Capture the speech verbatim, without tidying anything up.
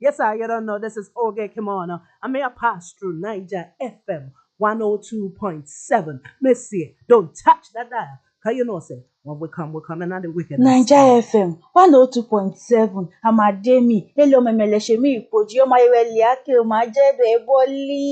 Yes, I you don't know. This is Oge Kimono. I may have passed through Niger F M one oh two point seven. Missy, don't touch that dial. Cause you know, say, when we come, we come another wickedness. Naija F M one oh two point seven Amademi ele omemeleshemi ipoji omayeweli ake omajedo eboli.